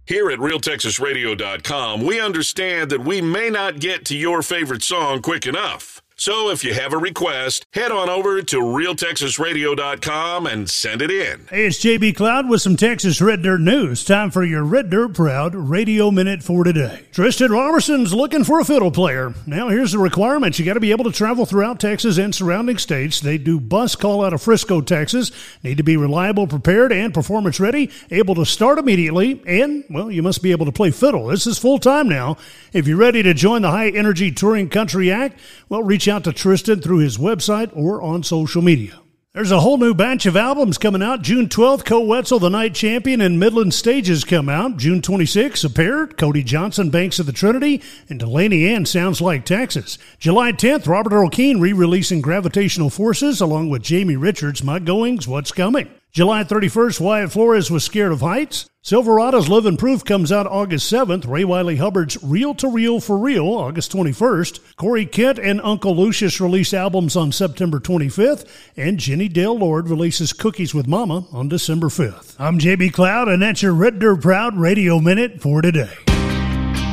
Here at RealTexasRadio.com, we understand that we may not get to your favorite song quick enough. So if you have a request, head on over to RealTexasRadio.com and send it in. Hey, it's JB Cloud with some Texas Red Dirt news. Time for your Red Dirt Proud Radio Minute for today. Tristan Robertson's looking for a fiddle player. Now, here's the requirements. You got to be able to travel throughout Texas and surrounding states. They do bus call out of Frisco, Texas. Need to be reliable, prepared, and performance ready. Able to start immediately. And, well, you must be able to play fiddle. This is full-time now. If you're ready to join the High Energy Touring Country Act, well, reach out to Tristan through his website or on social media. There's a whole new batch of albums coming out. June 12th, Co Wetzel, The Night Champion, and Midland Stages come out. June 26th, A Pair, Cody Johnson, Banks of the Trinity, and Delaney Ann, Sounds Like Texas. July 10th, Robert Earl Keen re-releasing Gravitational Forces, along with Jamie Richards, My Goings, What's Coming. July 31st, Wyatt Flores was Scared of Heights. Silverado's Living Proof comes out August 7th. Ray Wiley Hubbard's Reel to Reel for Real, August 21st. Corey Kent and Uncle Lucius release albums on September 25th. And Jenny Dale Lord releases Cookies with Mama on December 5th. I'm JB Cloud, and that's your Red Dirt Proud Radio Minute for today.